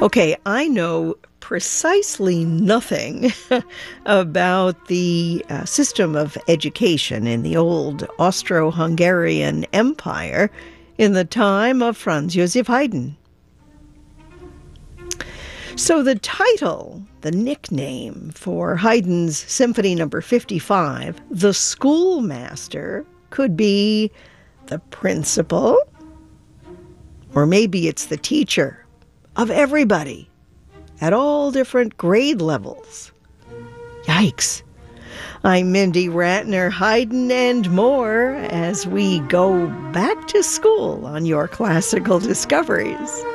Okay, I know precisely nothing about the system of education in the old Austro-Hungarian Empire in the time of Franz Joseph Haydn. So the title, the nickname for Haydn's Symphony No. 55, The Schoolmaster, could be the principal, or maybe it's the teacher of everybody at all different grade levels. Yikes. I'm Mindy Ratner, Haydn and more as we go back to school on your classical discoveries.